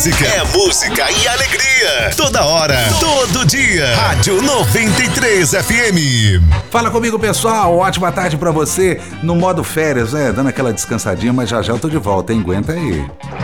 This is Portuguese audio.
É música e alegria. Toda hora, todo dia. Rádio 93 FM. Fala comigo, pessoal. Ótima tarde pra você. No modo férias, né? Dando aquela descansadinha, mas já já eu tô de volta, hein? Aguenta aí.